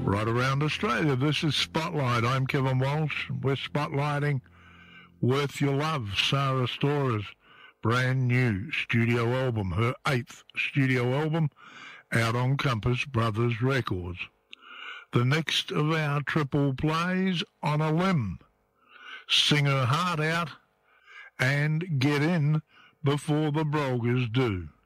right around Australia. This is Spotlight. I'm Kevin Walsh. We're spotlighting Worth Your Love, Sarah Stora's brand new studio album, her 8th studio album, out on Compass Brothers Records. The next of our triple plays, On a Limb. Sing Her Heart Out and Get In Before the Brogues Do.